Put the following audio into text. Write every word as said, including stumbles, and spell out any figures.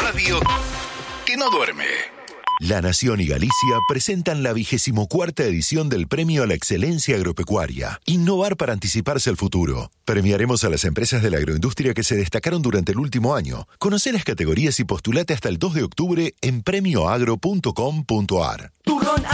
radio que no duerme. La Nación y Galicia presentan la vigésimo cuarta edición del Premio a la Excelencia Agropecuaria. Innovar para anticiparse al futuro. Premiaremos a las empresas de la agroindustria que se destacaron durante el último año. Conoce las categorías y postulate hasta el dos de octubre en premio agro punto com punto a r. Turrón